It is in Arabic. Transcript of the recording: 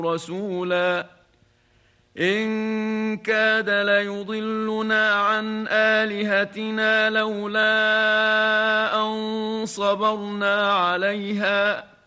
رسولا إن كاد ليضلنا عن آلهتنا لولا أن صبرنا عليها